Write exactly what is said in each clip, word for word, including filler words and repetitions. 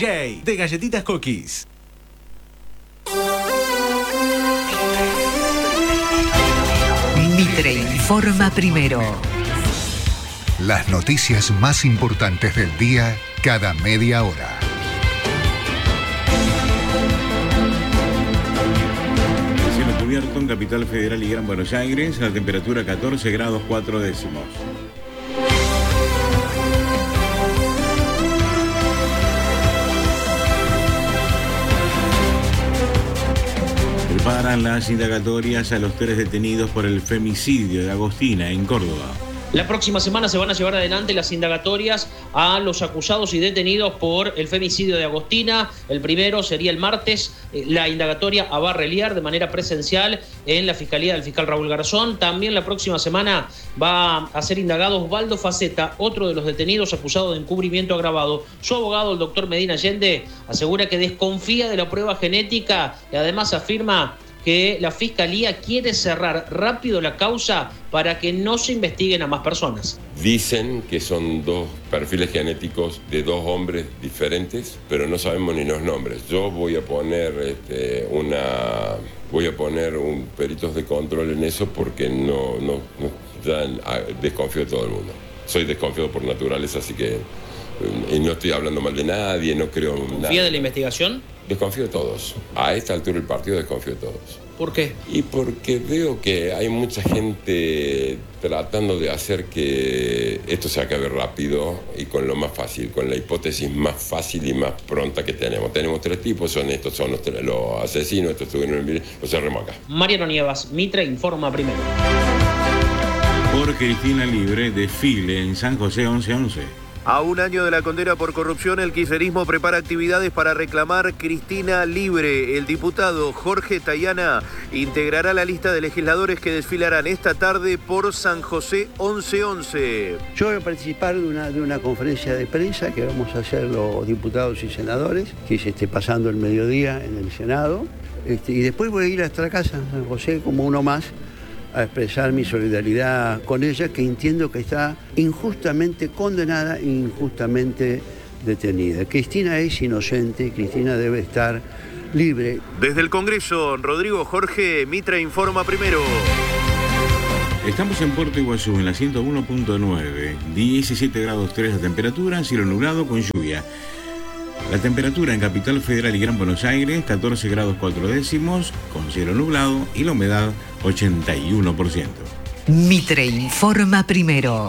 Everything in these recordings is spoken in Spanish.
J de Galletitas Cookies. Mitre informa primero. Las noticias más importantes del día cada media hora. Cielo cubierto en Capital Federal y Gran Buenos Aires, la temperatura catorce grados cuatro décimos. Preparan las indagatorias a los tres detenidos por el femicidio de Agostina en Córdoba. La próxima semana se van a llevar adelante las indagatorias a los acusados y detenidos por el femicidio de Agostina. El primero sería el martes, la indagatoria a Barreliar de manera presencial en la Fiscalía del fiscal Raúl Garzón. También la próxima semana va a ser indagado Osvaldo Faceta, otro de los detenidos acusado de encubrimiento agravado. Su abogado, el doctor Medina Allende, asegura que desconfía de la prueba genética y además afirma que la Fiscalía quiere cerrar rápido la causa para que no se investiguen a más personas. Dicen que son dos perfiles genéticos de dos hombres diferentes, pero no sabemos ni los nombres. Yo voy a poner este, una, voy a poner un peritos de control en eso porque no, no, no ya desconfío de todo el mundo. Soy desconfiado por naturaleza, así que y no estoy hablando mal de nadie, no creo en nada. ¿Confía de la investigación? Desconfío de todos. A esta altura del partido desconfío de todos. ¿Por qué? Y porque veo que hay mucha gente tratando de hacer que esto se acabe rápido y con lo más fácil, con la hipótesis más fácil y más pronta que tenemos. Tenemos tres tipos, son estos, son los, tres, los asesinos, estos estuvieron en el los cerremos acá. Mariano Nievas, Mitre informa primero. Por Cristina Libre, desfile en San José once once. A un año de la condena por corrupción, el kirchnerismo prepara actividades para reclamar Cristina Libre. El diputado Jorge Tayana integrará la lista de legisladores que desfilarán esta tarde por San José once once. Yo voy a participar de una, de una conferencia de prensa que vamos a hacer los diputados y senadores, que se esté pasando el mediodía en el Senado. Este, y después voy a ir hasta la casa, San José, como uno más, a expresar mi solidaridad con ella, que entiendo que está injustamente condenada e injustamente detenida. Cristina es inocente, Cristina debe estar libre. Desde el Congreso, Rodrigo Jorge, Mitre informa primero. Estamos en Puerto Iguazú, en la ciento uno punto nueve, diecisiete grados tres de temperatura, cielo nublado con lluvia. La temperatura en Capital Federal y Gran Buenos Aires, catorce grados cuatro décimos, con cielo nublado y la humedad ochenta y uno por ciento. Mitre informa primero.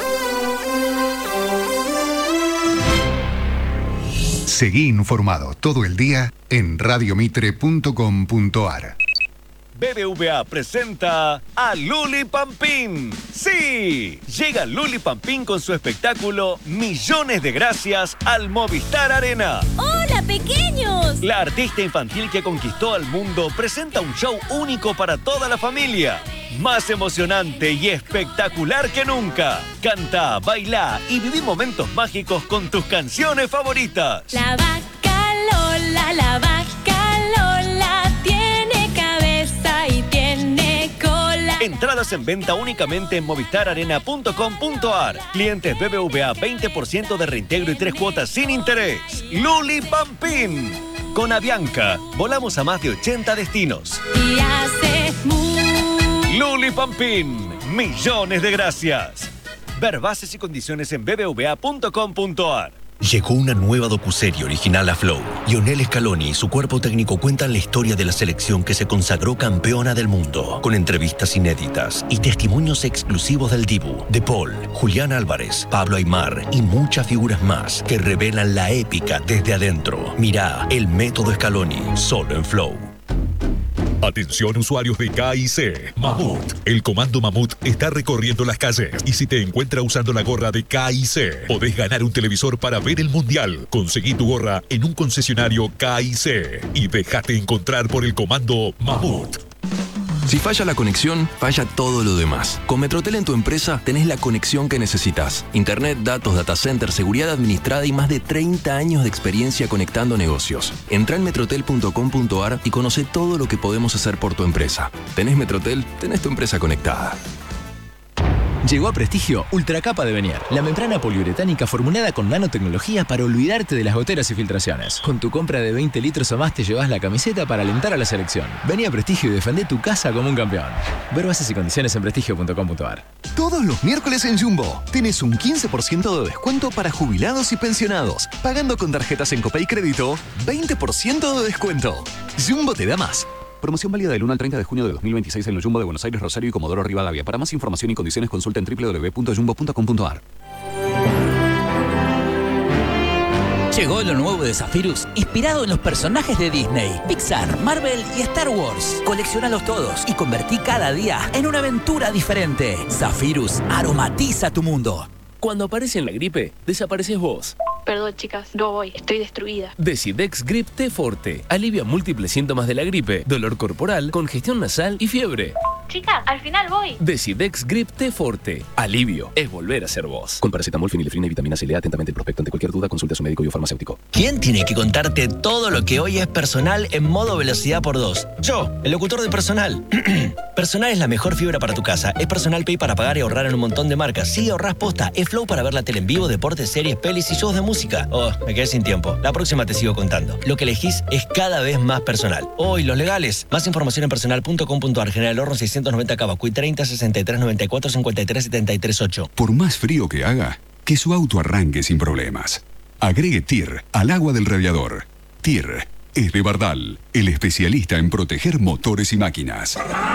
Seguí informado todo el día en radio mitre punto com punto a r. B B V A presenta a Luli Pampín. ¡Sí! Llega Luli Pampín con su espectáculo Millones de Gracias al Movistar Arena. ¡Hola, pequeños! La artista infantil que conquistó al mundo presenta un show único para toda la familia. Más emocionante y espectacular que nunca. Canta, baila y viví momentos mágicos con tus canciones favoritas. La vaca Lola, la vaca Lola tiene cabeza y tiene cola. Entradas en venta únicamente en movistar arena punto com punto a r. Clientes B B V A veinte por ciento de reintegro y tres cuotas sin interés. Luli Pampín. Con Avianca, volamos a más de ochenta destinos. Y hace mu. Luli Pampín. Millones de gracias. Ver bases y condiciones en b b v a punto com punto a r. Llegó una nueva docuserie original a Flow. Lionel Scaloni y su cuerpo técnico cuentan la historia de la selección que se consagró campeona del mundo, con entrevistas inéditas y testimonios exclusivos del Dibu, De Paul, Julián Álvarez, Pablo Aimar y muchas figuras más que revelan la épica desde adentro. Mirá El Método Scaloni, solo en Flow. Atención usuarios de K I C. Mamut. El comando Mamut está recorriendo las calles y si te encuentra usando la gorra de K I C, podés ganar un televisor para ver el mundial. Conseguí tu gorra en un concesionario K I C y déjate encontrar por el comando Mamut. Si falla la conexión, falla todo lo demás. Con Metrotel en tu empresa tenés la conexión que necesitas. Internet, datos, data center, seguridad administrada y más de treinta años de experiencia conectando negocios. Entrá en metrotel punto com punto a r y conoce todo lo que podemos hacer por tu empresa. ¿Tenés Metrotel? Tenés tu empresa conectada. Llegó a Prestigio Ultracapa de Venier, la membrana poliuretánica formulada con nanotecnología para olvidarte de las goteras y filtraciones. Con tu compra de veinte litros o más te llevas la camiseta para alentar a la selección. Vení a Prestigio y defendé tu casa como un campeón. Ver bases y condiciones en prestigio punto com punto a r. Todos los miércoles en Jumbo tenés un quince por ciento de descuento para jubilados y pensionados. Pagando con tarjetas en Copay Crédito, veinte por ciento de descuento. Jumbo te da más. Promoción válida del uno al treinta de junio de dos mil veintiséis en los Jumbo de Buenos Aires, Rosario y Comodoro Rivadavia. Para más información y condiciones consulta en doble u doble u doble u punto jumbo punto com punto a r. Llegó lo nuevo de Zephyrus, inspirado en los personajes de Disney, Pixar, Marvel y Star Wars. Coleccionalos todos y convertí cada día en una aventura diferente. Zephyrus aromatiza tu mundo. Cuando aparece la gripe, desapareces vos. Perdón, chicas, no voy, estoy destruida. Decidex Grip T Forte alivia múltiples síntomas de la gripe, dolor corporal, congestión nasal y fiebre. Chicas, al final voy. Decidex Grip T Forte. Alivio es volver a ser vos. Con paracetamol, fenilefrina y vitamina C. Lea atentamente el prospecto. Ante cualquier duda, consulte a su médico y o farmacéutico. ¿Quién tiene que contarte todo lo que hoy es Personal en modo velocidad por dos? Yo, el locutor de Personal. Personal es la mejor fibra para tu casa. Es Personal Pay para pagar y ahorrar en un montón de marcas. Sí, ahorrás posta. Es Flow para ver la tele en vivo, deportes, series, pelis y shows de música. Oh, me quedé sin tiempo. La próxima te sigo contando. Lo que elegís es cada vez más personal. Hoy, los legales. Más información en personal punto com punto a r. General Horno seiscientos noventa Cavacuy treinta sesenta y tres noventa y cuatro cincuenta y tres setenta y tres ocho. Por más frío que haga, que su auto arranque sin problemas. Agregue T I R al agua del radiador. T I R es de Bardal, el especialista en proteger motores y máquinas.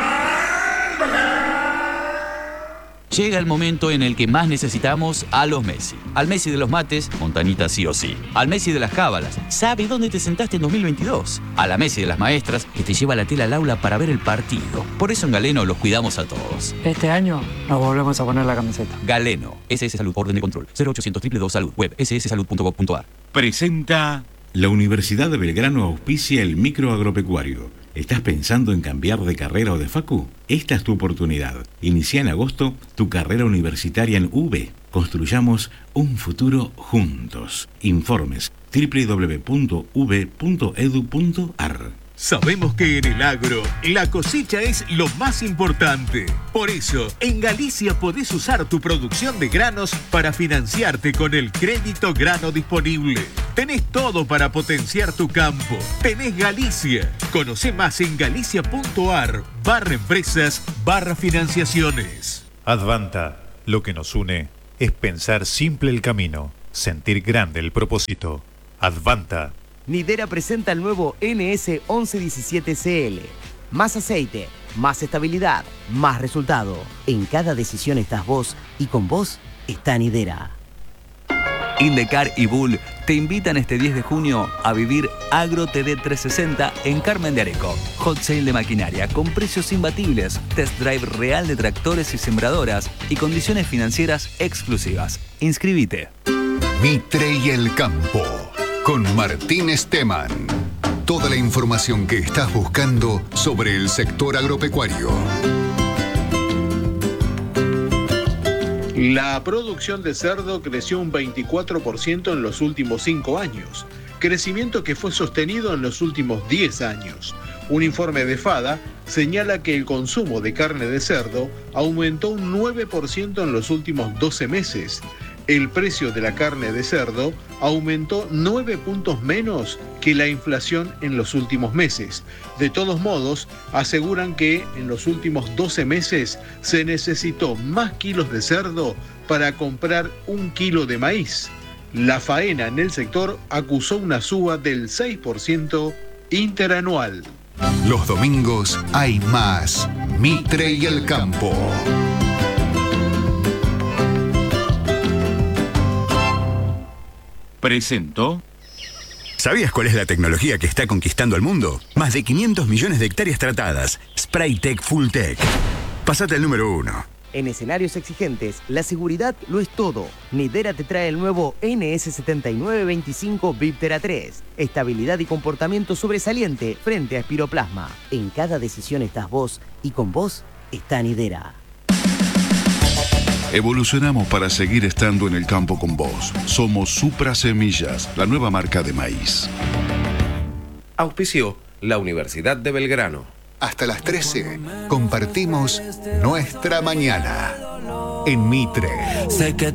Llega el momento en el que más necesitamos a los Messi. Al Messi de los mates, Montañita sí o sí. Al Messi de las cábalas, sabe dónde te sentaste en dos mil veintidós. A la Messi de las maestras, que te lleva la tela al aula para ver el partido. Por eso en Galeno los cuidamos a todos. Este año nos volvemos a poner la camiseta. Galeno, S S Salud, orden de control. cero ochocientos dos dos dos Salud, web ese ese salud punto gov punto a r. Presenta la Universidad de Belgrano auspicia el microagropecuario. ¿Estás pensando en cambiar de carrera o de facu? Esta es tu oportunidad. Inicia en agosto tu carrera universitaria en U B. Construyamos un futuro juntos. Informes doble u doble u doble u punto u b punto edu punto a r. Sabemos que en el agro, la cosecha es lo más importante. Por eso, en Galicia podés usar tu producción de granos para financiarte con el crédito grano disponible. Tenés todo para potenciar tu campo. Tenés Galicia. Conoce más en galicia punto a r barra empresas barra financiaciones. Advanta, lo que nos une es pensar simple el camino, sentir grande el propósito. Advanta. Nidera presenta el nuevo N S once diecisiete C L. Más aceite, más estabilidad, más resultado. En cada decisión estás vos y con vos está Nidera. Indecar y Bull te invitan este diez de junio a vivir Agro T D trescientos sesenta en Carmen de Areco. Hot sale de maquinaria con precios imbatibles, test drive real de tractores y sembradoras y condiciones financieras exclusivas. Inscribite. Mitre y el campo. Con Martín Esteman. Toda la información que estás buscando sobre el sector agropecuario. La producción de cerdo creció un veinticuatro por ciento en los últimos cinco años, crecimiento que fue sostenido en los últimos diez años. Un informe de FADA señala que el consumo de carne de cerdo aumentó un nueve por ciento en los últimos doce meses. El precio de la carne de cerdo aumentó nueve puntos menos que la inflación en los últimos meses. De todos modos, aseguran que en los últimos doce meses se necesitó más kilos de cerdo para comprar un kilo de maíz. La faena en el sector acusó una suba del seis por ciento interanual. Los domingos hay más Mitre y el campo. Presentó. ¿Sabías cuál es la tecnología que está conquistando el mundo? Más de quinientos millones de hectáreas tratadas. Spraytec Full Tech. Pásate al número uno. En escenarios exigentes, la seguridad lo es todo. Nidera te trae el nuevo N S setenta y nueve veinticinco Viptera tres. Estabilidad y comportamiento sobresaliente frente a espiroplasma. En cada decisión estás vos y con vos está Nidera. Evolucionamos para seguir estando en el campo con vos. Somos Supra Semillas, la nueva marca de maíz. Auspició la Universidad de Belgrano. Hasta las trece compartimos Nuestra Mañana. en Mitre. Sé que